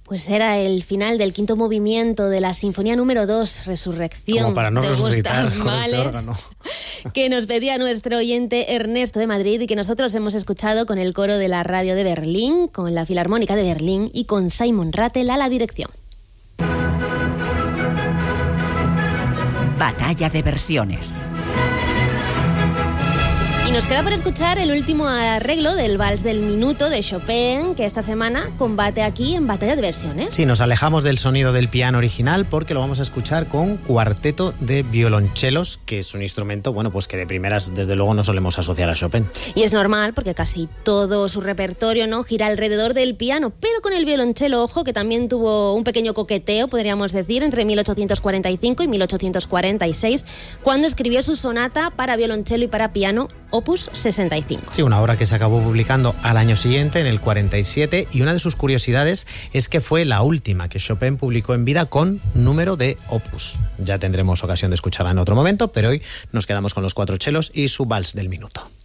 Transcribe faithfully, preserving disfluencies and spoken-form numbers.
Pues era el final del quinto movimiento de la Sinfonía número dos, Resurrección. Como para no ¿Te resucitar gusta? con Vale. este órgano. Que nos pedía nuestro oyente Ernesto de Madrid y que nosotros hemos escuchado con el coro de la radio de Berlín, con la Filarmónica de Berlín y con Simon Rattle a la dirección. Batalla de versiones. Y nos queda por escuchar el último arreglo del Vals del Minuto de Chopin, que esta semana combate aquí en Batalla de Versiones. Sí, nos alejamos del sonido del piano original porque lo vamos a escuchar con cuarteto de violonchelos, que es un instrumento, bueno, pues que de primeras, desde luego, no solemos asociar a Chopin. Y es normal, porque casi todo su repertorio, ¿no?, gira alrededor del piano, pero con el violonchelo, ojo, que también tuvo un pequeño coqueteo, podríamos decir, entre mil ochocientos cuarenta y cinco y mil ochocientos cuarenta y seis, cuando escribió su sonata para violonchelo y para piano, Opus sesenta y cinco. Sí, una obra que se acabó publicando al año siguiente, en el cuarenta y siete, y una de sus curiosidades es que fue la última que Chopin publicó en vida con número de opus. Ya tendremos ocasión de escucharla en otro momento, pero hoy nos quedamos con los cuatro chelos y su Vals del Minuto.